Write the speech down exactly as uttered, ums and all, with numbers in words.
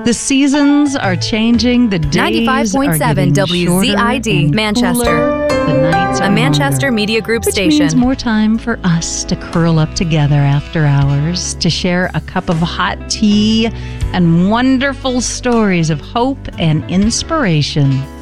The seasons are changing. The days ninety-five point seven are W Z I D, Manchester. Cooler. The nights are A Manchester longer, Media Group which station. means more time for us to curl up together after hours, to share a cup of hot tea and wonderful stories of hope and inspiration.